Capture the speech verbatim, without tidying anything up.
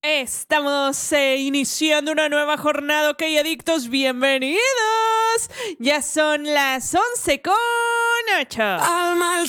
Estamos eh, iniciando una nueva jornada, ok, adictos, bienvenidos. Ya son las once con ocho. Al mal